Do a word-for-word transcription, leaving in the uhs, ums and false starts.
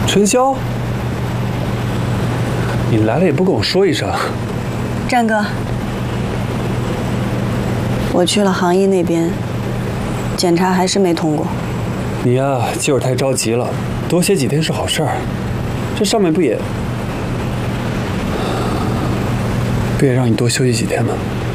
春宵，你来了也不跟我说一声。 战哥，我去了行医那边，检查还是没通过。 你呀，就是太着急了，多歇几天是好事儿。这上面不也不也让你多休息几天吗？